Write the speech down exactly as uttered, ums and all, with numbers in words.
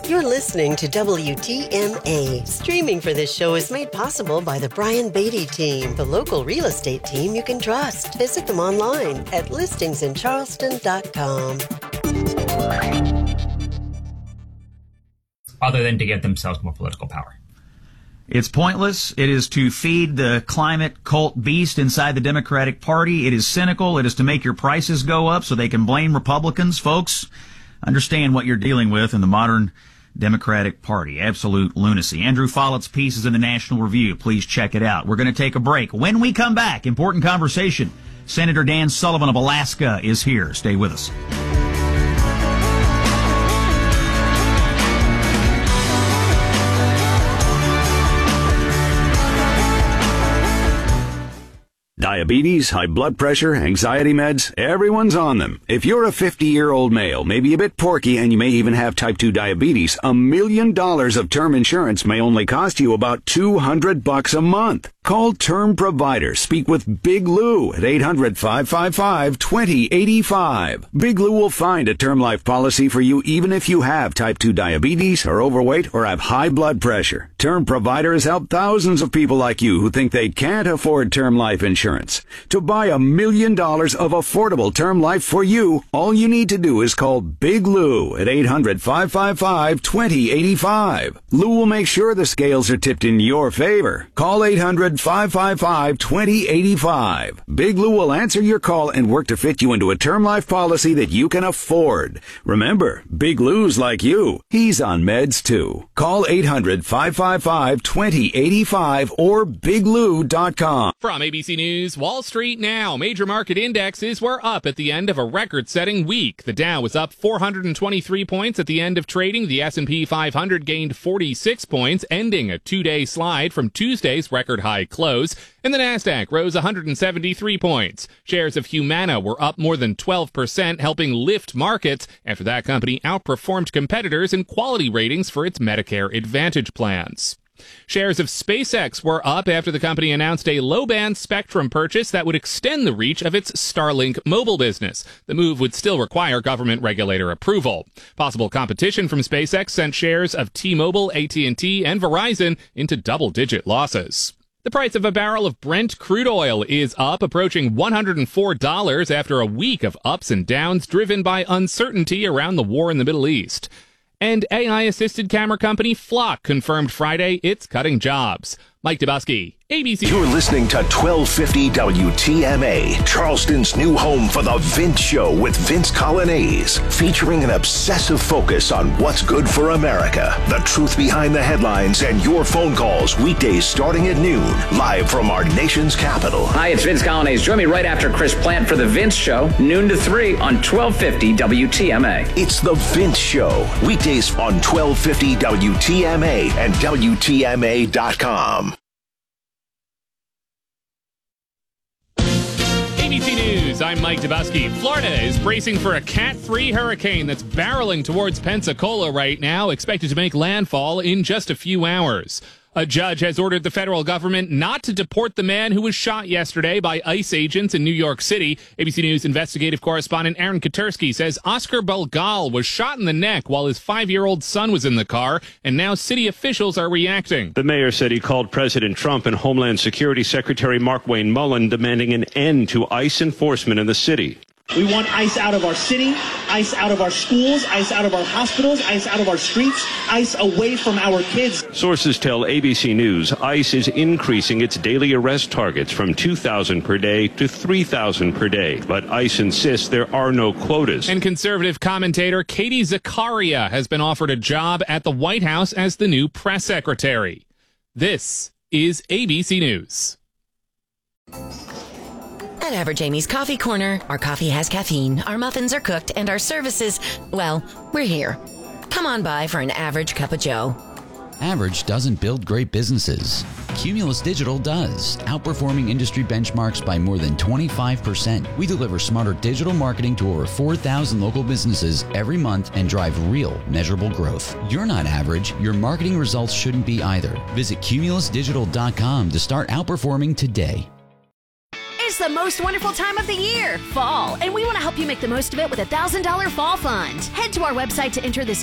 You're listening to W T M A. Streaming for this show is made possible by the Brian Beatty team, the local real estate team you can trust. Visit them online at listings in charleston dot com. Other than to get themselves more political power. It's pointless. It is to feed the climate cult beast inside the Democratic Party. It is cynical. It is to make your prices go up so they can blame Republicans. Folks, understand what you're dealing with in the modern Democratic Party. Absolute lunacy. Andrew Follett's piece is in the National Review. Please check it out. We're going to take a break. When we come back, important conversation. Senator Dan Sullivan of Alaska is here. Stay with us. Diabetes, high blood pressure, anxiety meds, everyone's on them. If you're a fifty-year-old male, maybe a bit porky, and you may even have type two diabetes, a million dollars of term insurance may only cost you about two hundred bucks a month. Call Term Provider. Speak with Big Lou at eight hundred, five five five, two zero eight five. Big Lou will find a term life policy for you even if you have type two diabetes, are overweight, or have high blood pressure. Term Provider has helped thousands of people like you who think they can't afford term life insurance. To buy a million dollars of affordable term life for you, all you need to do is call Big Lou at eight hundred, five five five, two zero eight five. Lou will make sure the scales are tipped in your favor. Call eight hundred, five five five, two zero eight five. Big Lou will answer your call and work to fit you into a term life policy that you can afford. Remember, Big Lou's like you. He's on meds too. Call eight hundred, five five five, two zero eight five or big lou dot com. From A B C News, Wall Street now. Major market indexes were up at the end of a record-setting week. The Dow was up four hundred twenty-three points at the end of trading. The S and P five hundred gained forty-six points, ending a two-day slide from Tuesday's record-high close. And the Nasdaq rose one hundred seventy-three points. Shares of Humana were up more than twelve percent, helping lift markets after that company outperformed competitors in quality ratings for its Medicare Advantage plans. Shares of SpaceX were up after the company announced a low-band spectrum purchase that would extend the reach of its Starlink mobile business. The move would still require government regulator approval. Possible competition from SpaceX sent shares of T-Mobile, A T and T, and Verizon into double-digit losses. The price of a barrel of Brent crude oil is up, approaching one hundred four dollars after a week of ups and downs driven by uncertainty around the war in the Middle East. And A I-assisted camera company Flock confirmed Friday it's cutting jobs. Mike Dubusky, A B C. You're listening to twelve fifty W T M A, Charleston's new home for the Vince Show with Vince Colonnese, featuring an obsessive focus on what's good for America, the truth behind the headlines, and your phone calls weekdays starting at noon, live from our nation's capital. Hi, it's Vince Colonnese. Join me right after Chris Plant for the Vince Show, noon to three on twelve fifty W T M A. It's the Vince Show, weekdays on twelve fifty W T M A and W T M A dot com. A B C News, I'm Mike Dubusky. Florida is bracing for a Cat three hurricane that's barreling towards Pensacola right now, expected to make landfall in just a few hours. A judge has ordered the federal government not to deport the man who was shot yesterday by ICE agents in New York City. A B C News investigative correspondent Aaron Katersky says Oscar Belgal was shot in the neck while his five-year-old son was in the car, and now city officials are reacting. The mayor said he called President Trump and Homeland Security Secretary Markwayne Mullin demanding an end to ICE enforcement in the city. We want ICE out of our city, ICE out of our schools, ICE out of our hospitals, ICE out of our streets, ICE away from our kids. Sources tell A B C News ICE is increasing its daily arrest targets from two thousand per day to three thousand per day. But ICE insists there are no quotas. And conservative commentator Katie Zakaria has been offered a job at the White House as the new press secretary. This is A B C News. At Average Amy's Coffee Corner, our coffee has caffeine, our muffins are cooked, and our services, well, we're here. Come on by for an average cup of joe. Average doesn't build great businesses. Cumulus Digital does, outperforming industry benchmarks by more than twenty-five percent. We deliver smarter digital marketing to over four thousand local businesses every month and drive real, measurable growth. You're not average. Your marketing results shouldn't be either. Visit cumulus digital dot com to start outperforming today. It's the most wonderful time of the year, fall, and we want to help you make the most of it with a one thousand dollars fall fund. Head to our website to enter this